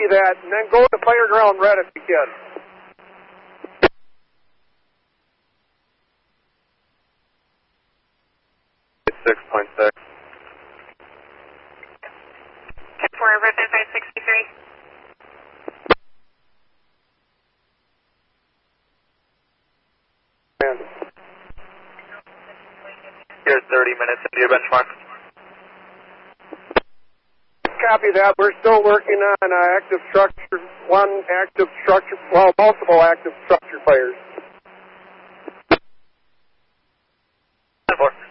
Copy that, and then go to fire ground red if you can. It's 6.6. 4 over 563. Here's 30 minutes into your benchmark. Copy that. We're still working on active structure, multiple active structure fires. 10-4.